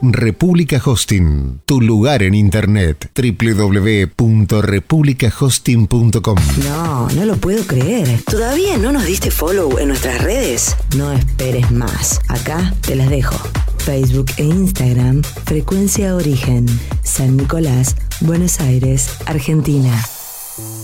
República Hosting, tu lugar en internet. www.republicahosting.com. No lo puedo creer. ¿Todavía no nos diste follow en nuestras redes? No esperes más. Acá te las dejo. Facebook e Instagram, Frecuencia Origen, San Nicolás, Buenos Aires, Argentina.